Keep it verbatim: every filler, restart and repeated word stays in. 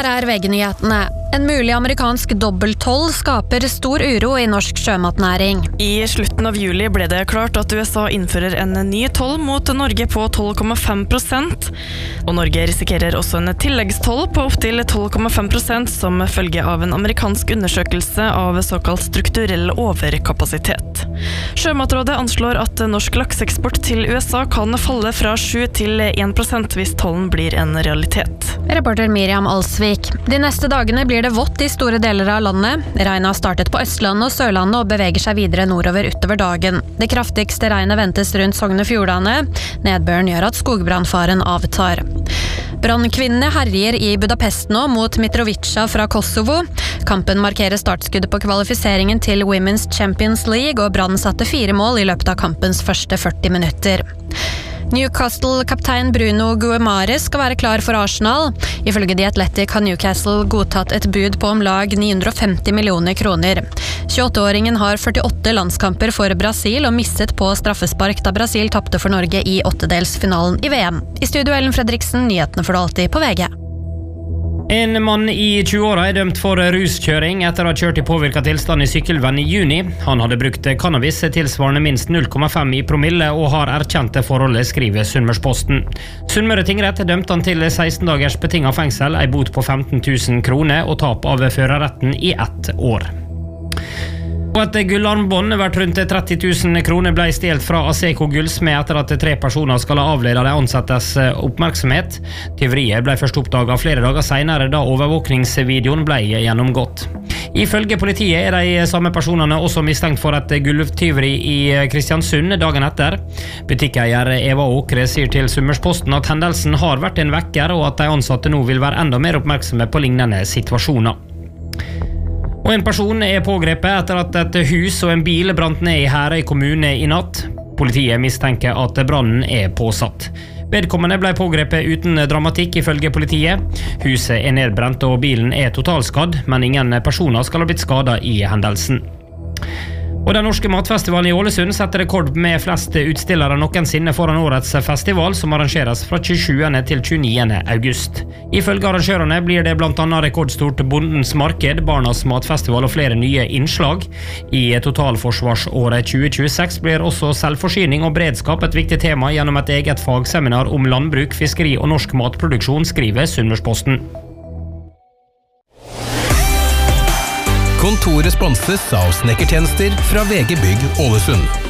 Her er V G-nyhetene. En mulig amerikansk dobbelttoll skaper stor uro i norsk sjømatnæring. I slutten av juli ble det klart at U S A innfører en ny toll mot Norge på tolv komma fem prosent. Og Norge risikerer også en tilleggstoll på opptil tolv komma fem prosent som følge av en amerikansk undersøkelse av såkalt strukturell overkapasitet. Sjømatrådet anslår at norsk lakseeksport til U S A kan falle fra sju til en prosent hvis tollen blir en realitet. Reporter Miriam Alsvik. De neste dagene blir det vått i store deler av landet. Regnet har startet på Østlandet og Sørlandet og beveger seg videre nordover utover dagen. Det kraftigste regnet ventes rundt Sogne Fjordane. Nedbøren gjør at skogbrannfaren avtar. Brannkvinnene herjer i Budapest nå mot Mitrovica fra Kosovo. Kampen markerer startskuddet på kvalifiseringen til Women's Champions League, og Brann satte fire mål i løpet av kampens første førti minutter. Newcastle-kaptein Bruno Guimaraes skal være klar for Arsenal. Ifølge The Athletic har Newcastle godtatt et bud på om lag ni hundre og femti millioner kroner. tjueåtte-åringen har førtiåtte landskamper for Brasil og misset på straffespark da Brasil tapte for Norge i åttedelsfinalen i V M. I studio Ellen Fredriksen, nyhetene får du alltid på V G. En mann i tjueåra er dømt for ruskjøring etter å ha kjørt i påvirket tilstand i sykkelvenn i juni. Han hadde brukt cannabis tilsvarende minst null komma fem i promille og har erkjent det forholdet, skriver Sunnmørsposten. Sunnmøre tingrett dømte han til seksten dagers betinget fengsel, ei bot på femten tusen kroner og tap av førerretten i ett år. Og et gullarmbånd verdt rundt tretti tusen kroner ble stjelt fra Aseco Gullsmed etter at tre personer skal ha avledet de ansattes oppmerksomhet. Tyveriet ble først oppdaget flere dager senere da overvåkningsvideoen ble gjennomgått. Ifølge politiet er de samme personene også mistenkt for et gulvtyveri i Kristiansund dagen etter. Butikkeier Eva Åkre sier til Sunnmørsposten at hendelsen har vært en vekker, og at de ansatte nå vil være enda mer oppmerksomme på lignende situasjoner. Og en person er pågrepet etter at et hus og en bil brant ned i Herøy kommune i natt. Politiet mistenker at brannen er påsatt. Vedkommende ble pågrepet uten dramatikk ifølge politiet. Huset er nedbrent og bilen er totalskadd, men ingen personer skal ha blitt skadet i hendelsen. Og den norske matfestivalen i Ålesund setter rekord med flest utstillere noensinne foran årets festival, som arrangeres fra tjuesjuende til tjueniende august. Ifølge arrangørene blir det blant annet rekordstort Bondens marked, Barnas matfestival og flere nye innslag. I totalforsvarsåret tjue tjueseks blir også selvforsyning og beredskap et viktig tema gjennom et eget fagseminar om landbruk, fiskeri og norsk matproduksjon, skriver Sunnmørsposten. Kontoret sponses av snekkertjenester fra V G Bygg Ålesund.